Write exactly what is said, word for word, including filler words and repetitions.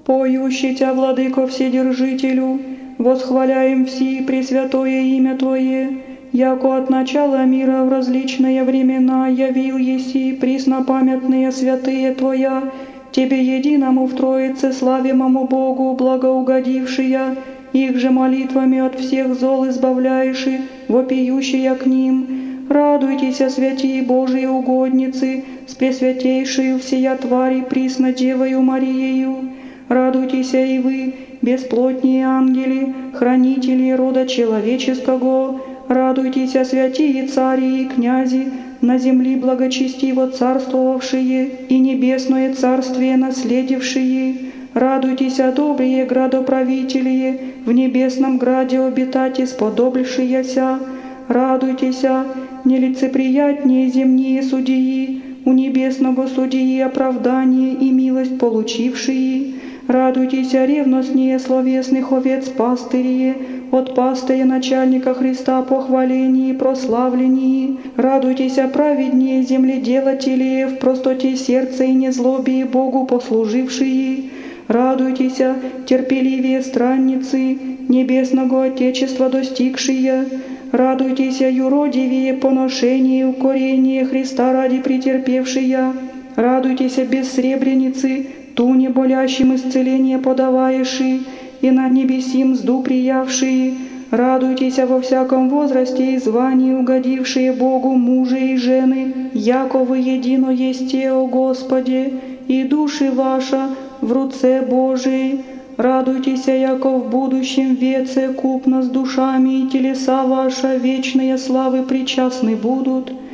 Поющий Тя, Владыко Вседержителю, восхваляем все пресвятое имя Твое, яко от начала мира в различные времена явил еси преснопамятные святые Твоя, Тебе единому в Троице славимому Богу благоугодившия, их же молитвами от всех зол избавляешь, вопиющая к ним. Радуйтесь, святии Божии угодницы, с пресвятейшею всея твари присно Девою Мариею. Радуйтесь и вы, бесплотние ангели, хранители рода человеческого. Радуйтесь, святые цари и князи, на земли благочестиво царствовавшие и небесное царствие наследившие. Радуйтесь, добрые градоправители, в небесном граде обитать исподобившиеся. Радуйтесь, нелицеприятнее земные судьи, у небесного судьи оправдание и милость получившие. Радуйтесь, ревностнее словесных овец пастырие, от пастыря начальника Христа похвалении и прославлении. Радуйтесь, праведнее земледелатели, в простоте сердца и незлобии Богу послужившие. Радуйтесь, терпеливее странницы, небесного Отечества достигшие. Радуйтесь, юродивее поношение и укорение Христа ради претерпевшие. Радуйтесь, бессребреницы, ту неболящим исцеление подаваеши, и над небесим мзду приявшие. Радуйтесь во всяком возрасте и звании угодившие Богу мужи и жены, яко вы едино есте, о Господе, и души ваша в руце Божией. Радуйтесь, яко в будущем веце купно с душами и телеса ваша вечные славы причастны будут.